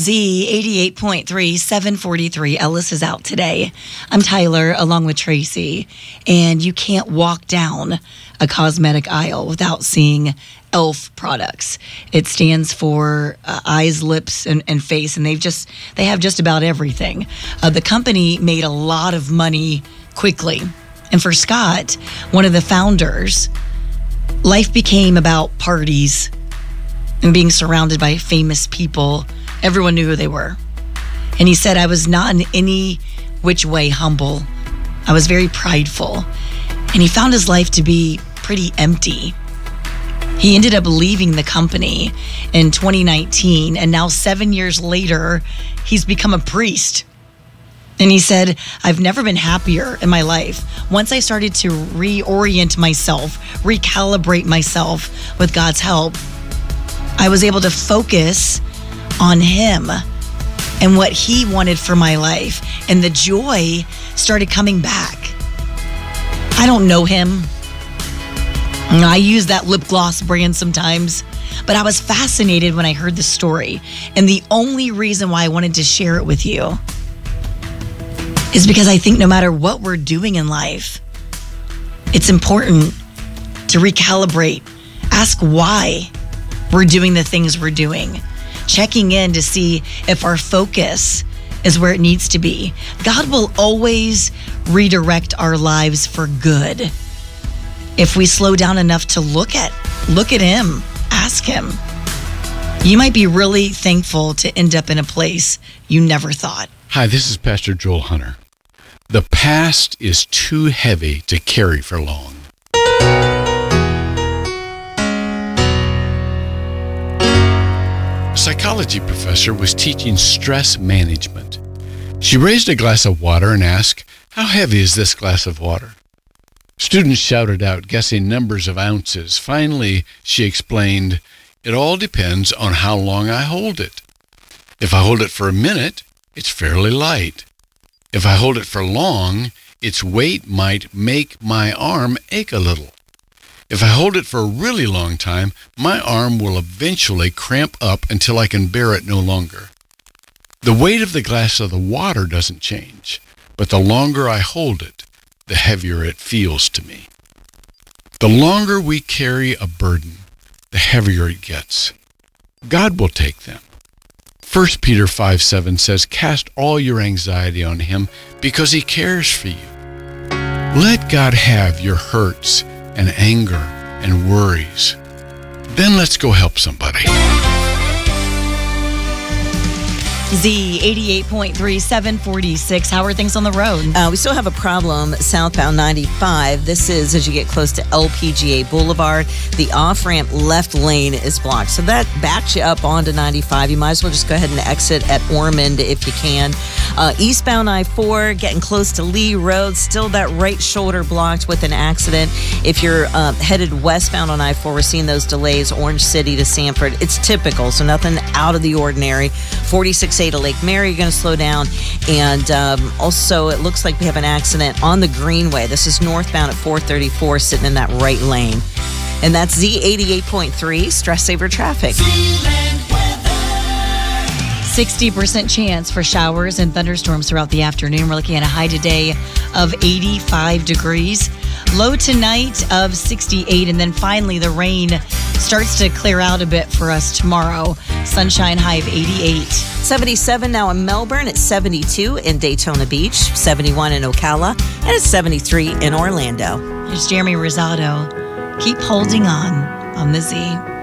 Z 88.3, 743. Ellis is out today. I'm Tyler, along with Tracy, and you can't walk down a cosmetic aisle without seeing e.l.f. products. It stands for eyes, lips, and face, and they have just about everything. The company made a lot of money quickly, and for Scott, one of the founders, life became about parties and being surrounded by famous people. Everyone knew who they were. And he said, I was not in any which way humble. I was very prideful. And he found his life to be pretty empty. He ended up leaving the company in 2019. And now 7 years later, he's become a priest. And he said, I've never been happier in my life. Once I started to reorient myself, recalibrate myself with God's help, I was able to focus on him and what he wanted for my life. And the joy started coming back. I don't know him. I use that lip gloss brand sometimes, but I was fascinated when I heard the story. And the only reason why I wanted to share it with you is because I think no matter what we're doing in life, it's important to recalibrate, ask why we're doing the things we're doing, checking in to see if our focus is where it needs to be. God will always redirect our lives for good if we slow down enough to look at him, ask him. You might be really thankful to end up in a place you never thought. Hi, this is Pastor Joel Hunter. The past is too heavy to carry for long. A psychology professor was teaching stress management. She raised a glass of water and asked, "How heavy is this glass of water?" Students shouted out, guessing numbers of ounces. Finally, she explained, "It all depends on how long I hold it. If I hold it for a minute, it's fairly light. If I hold it for long, its weight might make my arm ache a little. If I hold it for a really long time, my arm will eventually cramp up until I can bear it no longer. The weight of the glass of the water doesn't change, but the longer I hold it, the heavier it feels to me." The longer we carry a burden, the heavier it gets. God will take them. 1 Peter 5:7 says, "Cast all your anxiety on him because he cares for you." Let God have your hurts and anger and worries. Then let's go help somebody. Z 88.3, 746. How are things on the road? We still have a problem southbound 95. This is as you get close to LPGA Boulevard. The off-ramp left lane is blocked. So that backs you up onto 95. You might as well just go ahead and exit at Ormond if you can. Eastbound I-4, getting close to Lee Road. Still that right shoulder blocked with an accident. If you're headed westbound on I-4, we're seeing those delays, Orange City to Sanford. It's typical, so nothing out of the ordinary. 46A to Lake Mary, you're going to slow down. And also, it looks like we have an accident on the Greenway. This is northbound at 434, sitting in that right lane. And that's Z 88.3, Stress Saver Traffic. 60% chance for showers and thunderstorms throughout the afternoon. We're looking at a high today of 85 degrees. Low tonight of 68. And then finally, the rain starts to clear out a bit for us tomorrow. Sunshine high of 88. 77 now in Melbourne. It's 72 in Daytona Beach. 71 in Ocala. And it's 73 in Orlando. There's Jeremy Rosado. Keep holding on the Z.